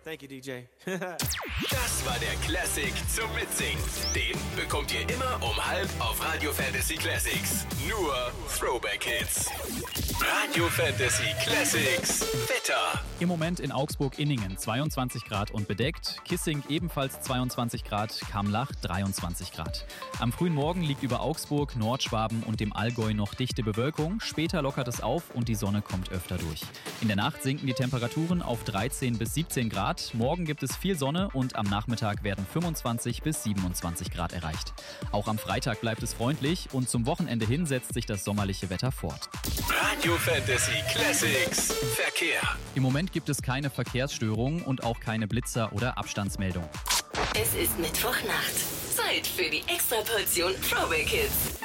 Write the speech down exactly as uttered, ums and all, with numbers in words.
Thank you, D J. Das war der Classic zum Mitsingen. Den bekommt ihr immer um halb auf Radio Fantasy Classics. Nur Throwback Hits. Radio Fantasy Classics Wetter. Im Moment in Augsburg-Inningen zweiundzwanzig Grad und bedeckt. Kissing ebenfalls zweiundzwanzig Grad. Kamlach dreiundzwanzig Grad. Am frühen Morgen liegt über Augsburg, Nordschwaben und dem Allgäu noch dichte Bewölkung. Später lockert es auf und die Sonne kommt öfter durch. In der Nacht sinken die Temperaturen auf dreizehn bis siebzehn Grad. Morgen gibt es viel Sonne und am Nachmittag werden fünfundzwanzig bis siebenundzwanzig Grad erreicht. Auch am Freitag bleibt es freundlich und zum Wochenende hin setzt sich das sommerliche Wetter fort. Radio Fantasy Classics Verkehr. Im Moment gibt es keine Verkehrsstörungen und auch keine Blitzer oder Abstandsmeldung. Es ist Mittwochnacht. Zeit für die Extraportion Throwback Hits.